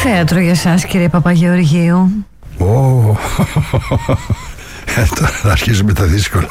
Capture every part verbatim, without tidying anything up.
θέατρο για σας, κύριε Παπαγεωργίου? Ω, τώρα θα αρχίσουμε τα δύσκολα.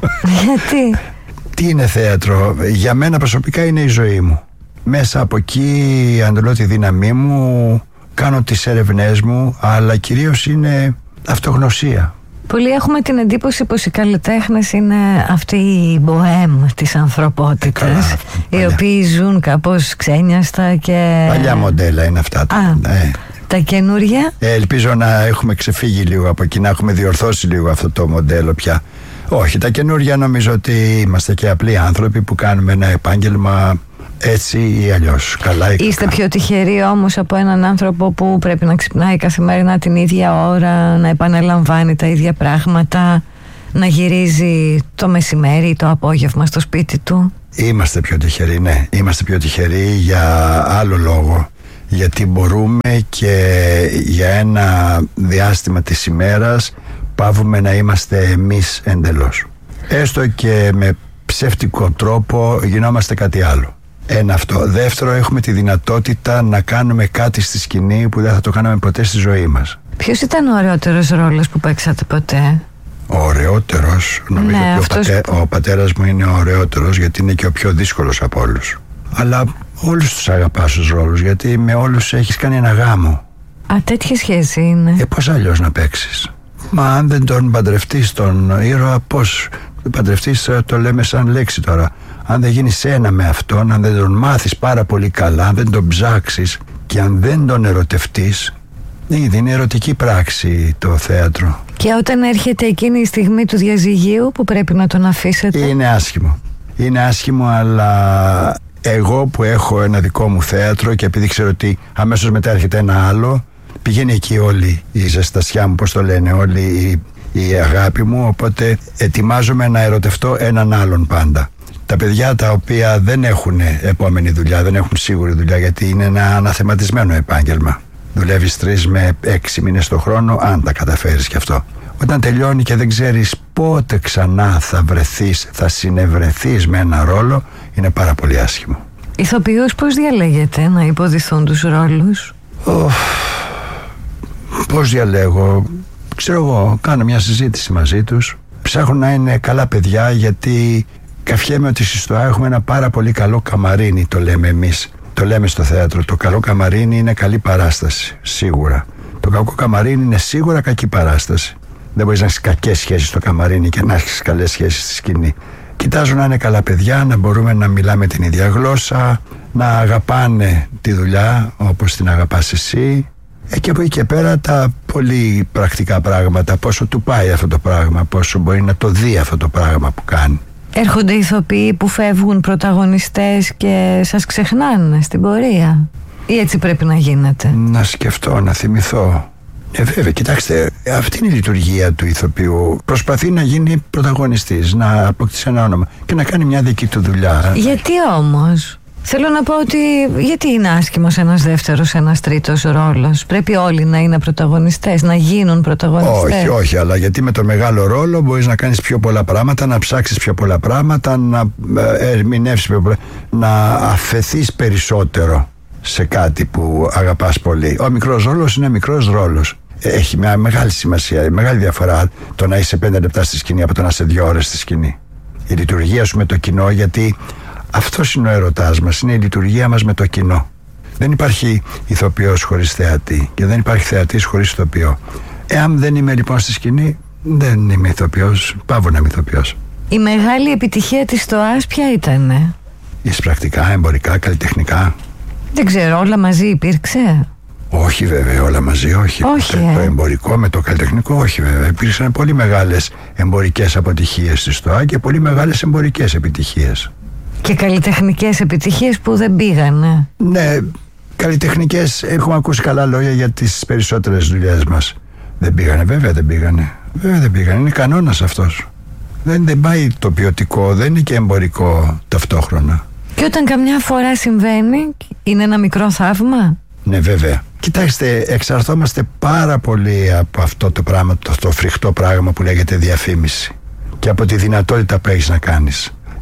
Γιατί? Τι είναι θέατρο? Για μένα προσωπικά είναι η ζωή μου. Μέσα από εκεί αντλώ τη δύναμή μου, κάνω τις έρευνές μου, αλλά κυρίως είναι αυτογνωσία. Πολλοί έχουμε την εντύπωση πως οι καλλιτέχνες είναι αυτοί οι μποέμ της ανθρωπότητας, ε, καλά, οι οποίοι ζουν κάπως ξένιαστα και... Παλιά μοντέλα είναι αυτά. Α, ναι. Τα καινούρια. Ε, ελπίζω να έχουμε ξεφύγει λίγο από εκεί, να έχουμε διορθώσει λίγο αυτό το μοντέλο πια. Όχι, τα καινούρια νομίζω ότι είμαστε και απλοί άνθρωποι που κάνουμε ένα επάγγελμα έτσι ή αλλιώς, καλά ή κακά. Είστε πιο τυχεροί όμως από έναν άνθρωπο που πρέπει να ξυπνάει καθημερινά την ίδια ώρα, να επαναλαμβάνει τα ίδια πράγματα, να γυρίζει το μεσημέρι ή το απόγευμα στο σπίτι του? Είμαστε πιο τυχεροί, ναι. Είμαστε πιο τυχεροί για άλλο λόγο. Γιατί μπορούμε και για ένα διάστημα της ημέρας πάβουμε να είμαστε εμείς εντελώς. Έστω και με ψεύτικο τρόπο γινόμαστε κάτι άλλο. Ένα αυτό. Δεύτερο, έχουμε τη δυνατότητα να κάνουμε κάτι στη σκηνή που δεν θα το κάναμε ποτέ στη ζωή μας. Ποιος ήταν ο ωραιότερος ρόλος που παίξατε ποτέ? Ο ωραιότερος, νομίζω ναι, ότι αυτός... ο, πατέ, ο πατέρας μου είναι ο ωραιότερος, γιατί είναι και ο πιο δύσκολος από όλους. Αλλά όλους τους αγαπάς τους ρόλους, γιατί με όλους έχεις κάνει ένα γάμο. Α, τέτοια σχέση είναι. Ε, πώς αλλιώς να παίξεις? Μα αν δεν τον παντρευτείς τον ήρωα, πώς? Τον παντρευτείς, το λέμε σαν λέξη τώρα. Αν δεν γίνεις ένα με αυτόν, αν δεν τον μάθεις πάρα πολύ καλά, αν δεν τον ψάξεις και αν δεν τον ερωτευτείς, ήδη είναι ερωτική πράξη το θέατρο. Και όταν έρχεται εκείνη η στιγμή του διαζυγίου που πρέπει να τον αφήσετε? Είναι άσχημο. Είναι άσχημο, αλλά εγώ που έχω ένα δικό μου θέατρο και επειδή ξέρω ότι αμέσως μετά έρχεται ένα άλλο, πηγαίνει εκεί όλη η ζεστασιά μου, πώς το λένε, όλη η, η αγάπη μου, οπότε ετοιμάζομαι να ερωτευτώ έναν άλλον πάντα. Τα παιδιά τα οποία δεν έχουν επόμενη δουλειά, δεν έχουν σίγουρη δουλειά, γιατί είναι ένα αναθεματισμένο επάγγελμα. Δουλεύεις τρεις με έξι μήνες το χρόνο, αν τα καταφέρεις κι αυτό. Όταν τελειώνει και δεν ξέρεις πότε ξανά θα βρεθείς, θα συνευρεθείς με ένα ρόλο, είναι πάρα πολύ άσχημο. Ηθοποιούς πώς διαλέγετε να υποδηθούν τους ρόλους? Oh, πώς διαλέγω? Ξέρω εγώ, κάνω μια συζήτηση μαζί τους. Ψάχνω να είναι καλά παιδιά, γιατί καφιέμαι ότι στη ΣΤΟΑ έχουμε ένα πάρα πολύ καλό καμαρίνι, το λέμε εμείς. Το λέμε στο θέατρο. Το καλό καμαρίνι είναι καλή παράσταση, σίγουρα. Το κακό καμαρίνι είναι σίγουρα κακή παράσταση. Δεν μπορείς να έχεις κακές σχέσεις στο καμαρίνι και να έχεις καλές σχέσεις στη σκηνή. Κοιτάζω να είναι καλά παιδιά, να μπορούμε να μιλάμε την ίδια γλώσσα, να αγαπάνε τη δουλειά όπως την αγαπάς εσύ. Ε, και από εκεί και πέρα τα πολύ πρακτικά πράγματα, πόσο του πάει αυτό το πράγμα, πόσο μπορεί να το δει αυτό το πράγμα που κάνει. Έρχονται ηθοποιοί που φεύγουν πρωταγωνιστές και σας ξεχνάνε στην πορεία, ή έτσι πρέπει να γίνεται? Να σκεφτώ, να θυμηθώ. Ε, βέβαια, κοιτάξτε, αυτή είναι η λειτουργία του ηθοποιού. Προσπαθεί να γίνει πρωταγωνιστής, να αποκτήσει ένα όνομα και να κάνει μια δική του δουλειά. Γιατί όμως? Θέλω να πω ότι γιατί είναι άσχημος ένας δεύτερος, ένας τρίτος ρόλος? Πρέπει όλοι να είναι πρωταγωνιστές, να γίνουν πρωταγωνιστές? Όχι, όχι, αλλά γιατί με το μεγάλο ρόλο μπορείς να κάνεις πιο πολλά πράγματα, να ψάξεις πιο πολλά πράγματα, να ερμηνεύσεις πιο πολλά, να αφεθείς περισσότερο σε κάτι που αγαπάς πολύ. Ο μικρός ρόλος είναι μικρός ρόλος. Έχει μια μεγάλη σημασία, μεγάλη διαφορά το να είσαι πέντε λεπτά στη σκηνή από το να είσαι δύο ώρες στη σκηνή. Η λειτουργία σου με το κοινό, γιατί αυτός είναι ο ερωτάς μας, είναι η λειτουργία μας με το κοινό. Δεν υπάρχει ηθοποιός χωρίς θεατή και δεν υπάρχει θεατής χωρίς ηθοποιό. Εάν δεν είμαι λοιπόν στη σκηνή, δεν είμαι ηθοποιός, πάβω να είμαι ηθοποιός. Η μεγάλη επιτυχία της ΣΤΟΑΣ ποια ήτανε? Εισπρακτικά, εμπορικά, καλλιτεχνικά? Δεν ξέρω, όλα μαζί υπήρξε? Όχι βέβαια, όλα μαζί όχι. όχι το, ε. το εμπορικό με το καλλιτεχνικό όχι βέβαια. Υπήρξαν πολύ μεγάλες εμπορικές αποτυχίες στη ΣΤΟΑ και πολύ μεγάλες εμπορικές επιτυχίες. Και καλλιτεχνικές επιτυχίες που δεν πήγανε. Ναι, καλλιτεχνικές έχουμε ακούσει καλά λόγια για τις περισσότερες δουλειές μας. Δεν πήγανε, βέβαια δεν πήγανε. Βέβαια δεν πήγανε, είναι κανόνας αυτός. Δεν, δεν πάει το ποιοτικό, δεν είναι και εμπορικό ταυτόχρονα. Και όταν καμιά φορά συμβαίνει, είναι ένα μικρό θαύμα. Ναι βέβαια. Κοιτάξτε, εξαρθόμαστε πάρα πολύ από αυτό το πράγμα, το, το φρικτό πράγμα που λέγεται διαφήμιση. Και από τη δυνατότητα που έχεις να κάνεις.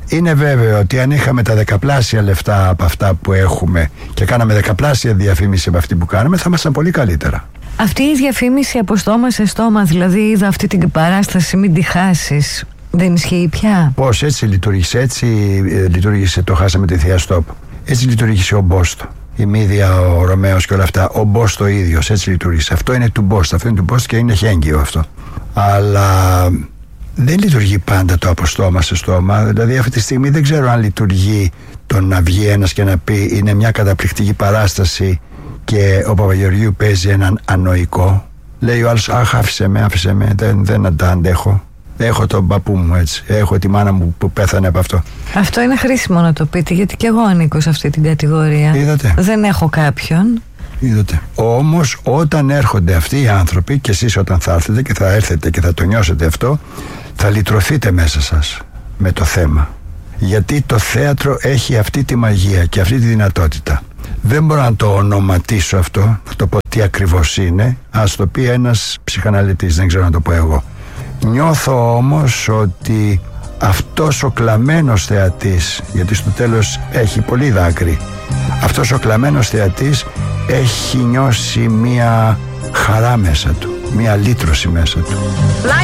Είναι βέβαιο ότι αν είχαμε τα δεκαπλάσια λεφτά από αυτά που έχουμε και κάναμε δεκαπλάσια διαφήμιση από αυτή που κάναμε, θα ήμασταν πολύ καλύτερα. Αυτή η διαφήμιση από στόμα σε στόμα, δηλαδή είδα αυτή την παράσταση, μην τη χάσεις, δεν ισχύει πια? Πώς, έτσι λειτουργήσε, έτσι λειτουργήσε το Χάσαμε τη Θεία Στόπ. Έτσι λειτουργήσε ο Μπόστο. Η Μύδια, ο Ρωμαίος και όλα αυτά. Ο Μπόστο ο ίδιος, έτσι λειτουργήσε. Αυτό είναι του Μπόστο, αυτό είναι του Μπόστο και είναι χέγγιο αυτό. Αλλά δεν λειτουργεί πάντα το από στόμα σε στόμα. Δηλαδή αυτή τη στιγμή δεν ξέρω αν λειτουργεί το να βγει ένας και να πει είναι μια καταπληκτική παράσταση και ο Παπαγεωργίου παίζει έναν ανοϊκό. Λέει ο άλλος, αχ, άφησε με, άφησε με, δεν, δεν τα αντέχω. Έχω τον παππού μου έτσι, έχω τη μάνα μου που πέθανε από αυτό. Αυτό είναι χρήσιμο να το πείτε, γιατί και εγώ ανήκω σε αυτή την κατηγορία. Είδατε. Δεν έχω κάποιον. Είδατε. Όμως όταν έρχονται αυτοί οι άνθρωποι, και εσείς όταν θα έρθετε και θα έρθετε και θα το νιώσετε αυτό, θα λυτρωθείτε μέσα σας με το θέμα. Γιατί το θέατρο έχει αυτή τη μαγεία και αυτή τη δυνατότητα. Δεν μπορώ να το ονοματίσω αυτό, να το πω τι ακριβώς είναι. Ας το πει ένας ψυχαναλυτής, δεν ξέρω να το πω εγώ. Νιώθω όμως ότι αυτός ο κλαμμένος θεατής, γιατί στο τέλος έχει πολύ δάκρυ, αυτός ο κλαμμένος θεατής έχει νιώσει μία χαρά μέσα του, μία λύτρωση μέσα του.